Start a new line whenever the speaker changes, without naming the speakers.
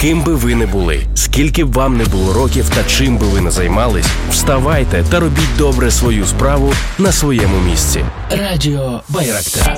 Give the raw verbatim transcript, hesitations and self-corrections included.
Ким би ви не були, скільки б вам не було років та чим би ви не займались, вставайте та робіть добре свою справу на своєму місці. Радіо Байрактар.